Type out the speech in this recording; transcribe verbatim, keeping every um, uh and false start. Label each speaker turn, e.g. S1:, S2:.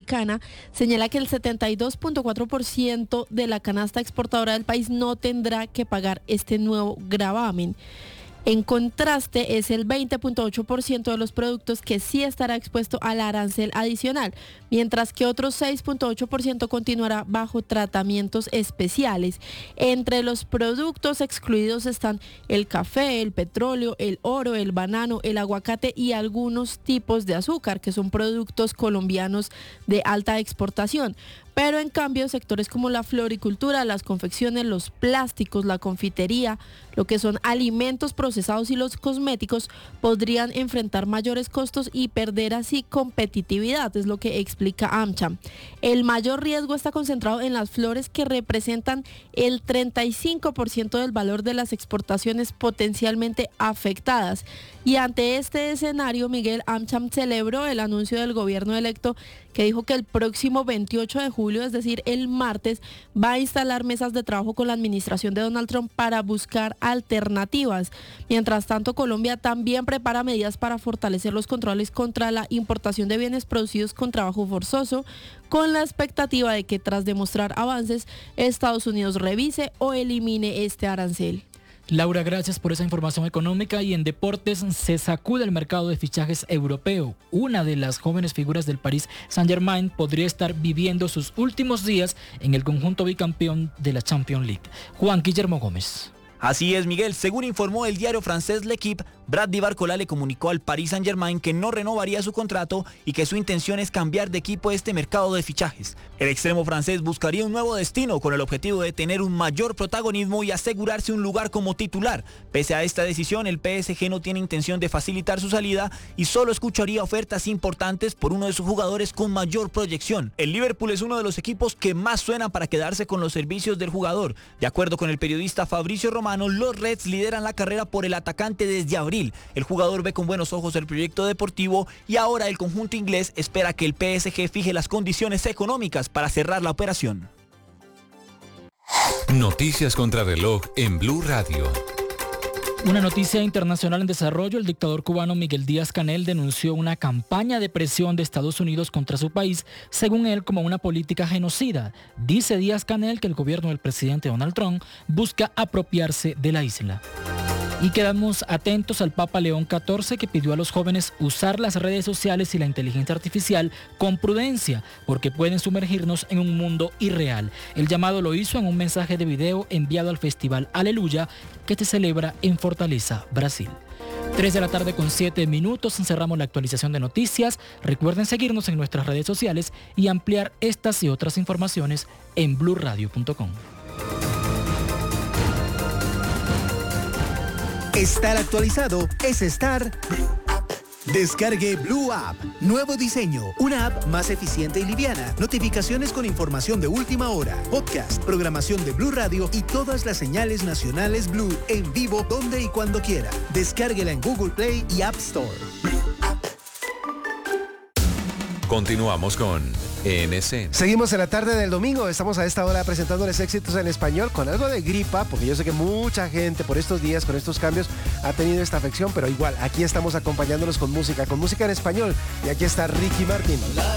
S1: Interamericana señala que el setenta y dos punto cuatro por ciento de la canasta exportadora del país no tendrá que pagar este nuevo gravamen. En contraste, es el veinte punto ocho por ciento de los productos que sí estará expuesto al arancel adicional, mientras que otro seis punto ocho por ciento continuará bajo tratamientos especiales. Entre los productos excluidos están el café, el petróleo, el oro, el banano, el aguacate y algunos tipos de azúcar, que son productos colombianos de alta exportación. Pero en cambio, sectores como la floricultura, las confecciones, los plásticos, la confitería, lo que son alimentos procesados y los cosméticos podrían enfrentar mayores costos y perder así competitividad, es lo que explica AmCham. El mayor riesgo está concentrado en las flores, que representan el treinta y cinco por ciento del valor de las exportaciones potencialmente afectadas. Y ante este escenario, Miguel, AmCham celebró el anuncio del gobierno electo, que dijo que el próximo veintiocho de julio, es decir, el martes, va a instalar mesas de trabajo con la administración de Donald Trump para buscar alternativas. Mientras tanto, Colombia también prepara medidas para fortalecer los controles contra la importación de bienes producidos con trabajo forzoso, con la expectativa de que tras demostrar avances, Estados Unidos revise o elimine este arancel.
S2: Laura, gracias por esa información económica. Y en deportes, se sacude el mercado de fichajes europeo. Una de las jóvenes figuras del Paris Saint-Germain podría estar viviendo sus últimos días en el conjunto bicampeón de la Champions League. Juan Guillermo Gómez.
S3: Así es, Miguel. Según informó el diario francés L'Équipe, Bradley Barcola le comunicó al Paris Saint-Germain que no renovaría su contrato y que su intención es cambiar de equipo este mercado de fichajes. El extremo francés buscaría un nuevo destino con el objetivo de tener un mayor protagonismo y asegurarse un lugar como titular. Pese a esta decisión, el P S G no tiene intención de facilitar su salida y solo escucharía ofertas importantes por uno de sus jugadores con mayor proyección. El Liverpool es uno de los equipos que más suenan para quedarse con los servicios del jugador. De acuerdo con el periodista Fabricio Romano, los Reds lideran la carrera por el atacante desde abril. El jugador ve con buenos ojos el proyecto deportivo y ahora el conjunto inglés espera que el P S G fije las condiciones económicas para cerrar la operación.
S4: Noticias contra reloj en Blue Radio.
S2: Una noticia internacional en desarrollo: el dictador cubano Miguel Díaz-Canel denunció una campaña de presión de Estados Unidos contra su país, según él, como una política genocida. Dice Díaz-Canel que el gobierno del presidente Donald Trump busca apropiarse de la isla. Y quedamos atentos al Papa León catorce, que pidió a los jóvenes usar las redes sociales y la inteligencia artificial con prudencia, porque pueden sumergirnos en un mundo irreal. El llamado lo hizo en un mensaje de video enviado al Festival Aleluya, que se celebra en Fortaleza, Brasil. tres de la tarde con siete minutos, cerramos la actualización de noticias. Recuerden seguirnos en nuestras redes sociales y ampliar estas y otras informaciones en blue radio punto com.
S5: Estar actualizado es estar... Descargue Blue App. Nuevo diseño. Una app más eficiente y liviana. Notificaciones con información de última hora. Podcast, programación de Blue Radio y todas las señales nacionales Blue en vivo donde y cuando quiera. Descárguela en Google Play y App Store.
S4: Continuamos con En Escena.
S6: Seguimos en la tarde del domingo. Estamos a esta hora presentándoles éxitos en español con algo de gripa, porque yo sé que mucha gente por estos días, con estos cambios, ha tenido esta afección, pero igual, aquí estamos acompañándolos con música, con música en español. Y aquí está Ricky Martin.